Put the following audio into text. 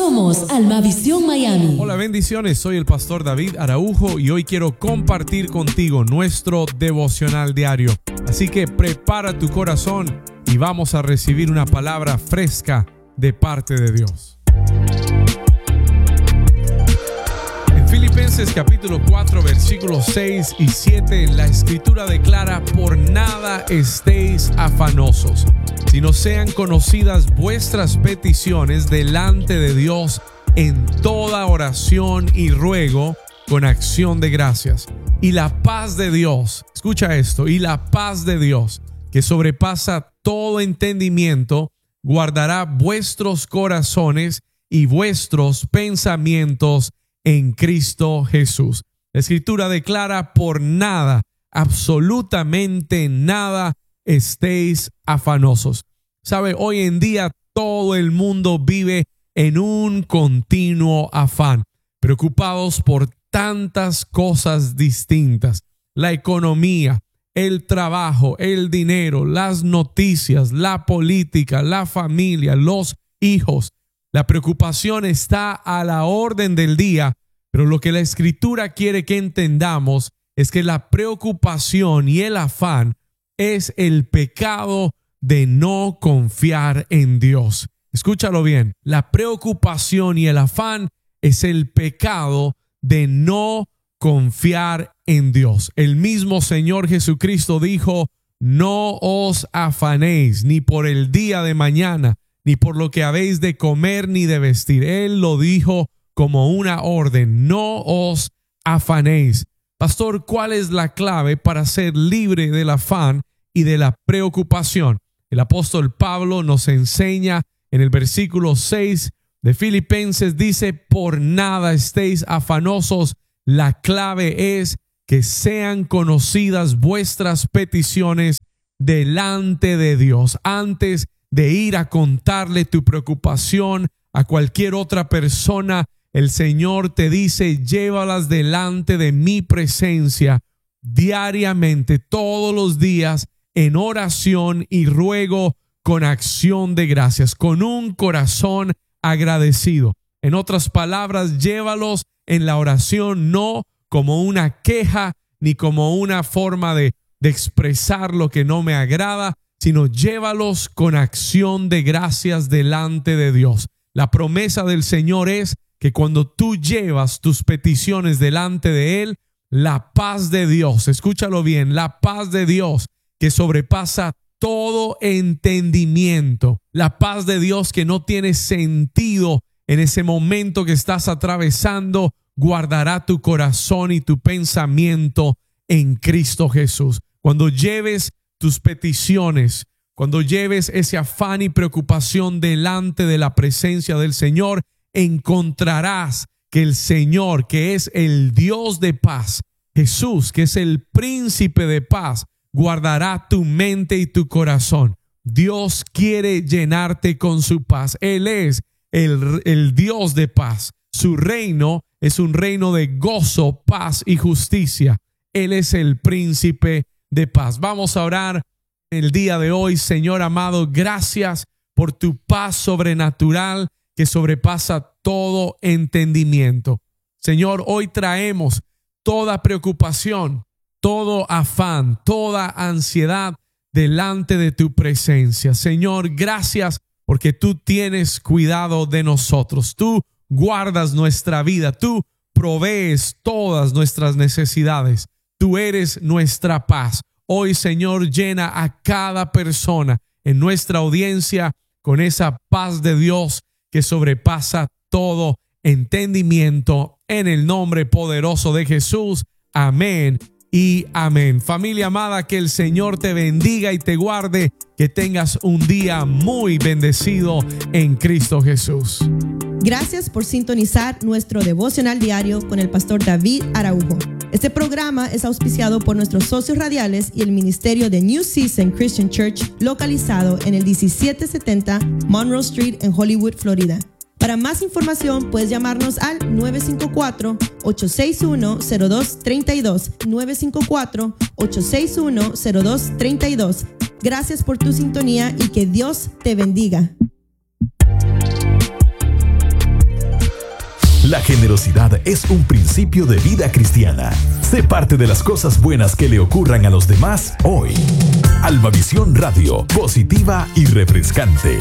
Somos Almavisión Miami. Hola, bendiciones. Soy el pastor David Araujo y hoy quiero compartir contigo nuestro devocional diario. Así que prepara tu corazón y vamos a recibir una palabra fresca de parte de Dios. En Filipenses capítulo 4 versículos 6 y 7 la escritura declara: por nada estéis afanosos, sino sean conocidas vuestras peticiones delante de Dios en toda oración y ruego con acción de gracias. Y la paz de Dios, escucha esto, y la paz de Dios, que sobrepasa todo entendimiento, guardará vuestros corazones y vuestros pensamientos en Cristo Jesús. La escritura declara: por nada, absolutamente nada, estéis afanosos. Sabe, hoy en día todo el mundo vive en un continuo afán, preocupados por tantas cosas distintas: la economía, el trabajo, el dinero, las noticias, la política, la familia, los hijos. La preocupación está a la orden del día, pero lo que la escritura quiere que entendamos es que la preocupación y el afán es el pecado de no confiar en Dios. Escúchalo bien, la preocupación y el afán es el pecado de no confiar en Dios. El mismo Señor Jesucristo dijo: no os afanéis ni por el día de mañana, ni por lo que habéis de comer ni de vestir. Él lo dijo como una orden: no os afanéis. Pastor, ¿cuál es la clave para ser libre del afán y de la preocupación? El apóstol Pablo nos enseña en el versículo 6 de Filipenses, dice: por nada estéis afanosos. La clave es que sean conocidas vuestras peticiones delante de Dios. Antes de ir a contarle tu preocupación a cualquier otra persona, el Señor te dice: llévalas delante de mi presencia diariamente, todos los días, en oración y ruego con acción de gracias, con un corazón agradecido. En otras palabras, llévalos en la oración no como una queja ni como una forma de expresar lo que no me agrada, sino llévalos con acción de gracias delante de Dios. La promesa del Señor es que cuando tú llevas tus peticiones delante de Él, la paz de Dios, escúchalo bien, la paz de Dios que sobrepasa todo entendimiento, la paz de Dios que no tiene sentido en ese momento que estás atravesando, guardará tu corazón y tu pensamiento en Cristo Jesús. Cuando lleves tus peticiones, cuando lleves ese afán y preocupación delante de la presencia del Señor, encontrarás que el Señor, que es el Dios de paz, Jesús, que es el príncipe de paz, guardará tu mente y tu corazón. Dios quiere llenarte con su paz. Él es el Dios de paz. Su reino es un reino de gozo, paz y justicia. Él es el príncipe de paz. Vamos a orar el día de hoy. Señor amado, gracias por tu paz sobrenatural que sobrepasa todo entendimiento. Señor, hoy traemos toda preocupación, todo afán, toda ansiedad delante de tu presencia. Señor, gracias porque tú tienes cuidado de nosotros. Tú guardas nuestra vida. Tú provees todas nuestras necesidades. Tú eres nuestra paz. Hoy, Señor, llena a cada persona en nuestra audiencia con esa paz de Dios que sobrepasa todo entendimiento. En el nombre poderoso de Jesús. Amén y amén. Familia amada, que el Señor te bendiga y te guarde. Que tengas un día muy bendecido en Cristo Jesús. Gracias por sintonizar nuestro devocional diario con el pastor David Araujo. Este programa es auspiciado por nuestros socios radiales y el ministerio de New Season Christian Church, localizado en el 1770 Monroe Street en Hollywood, Florida. Para más información puedes llamarnos al 954-861-0232, 954-861-0232. Gracias por tu sintonía y que Dios te bendiga. La generosidad es un principio de vida cristiana. Sé parte de las cosas buenas que le ocurran a los demás hoy. Almavisión Radio, positiva y refrescante.